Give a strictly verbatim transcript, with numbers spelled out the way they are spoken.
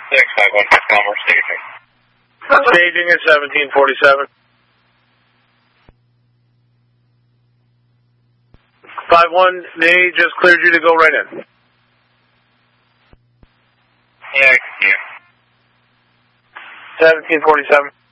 six five one six one, we're staging. Staging at seventeen forty-seven. five one, they just cleared you to go right in. Yeah, I can see you. seventeen forty-seven.